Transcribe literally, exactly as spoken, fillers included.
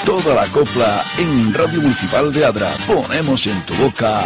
Toda la copla en Radio Municipal de Adra. Ponemos en tu boca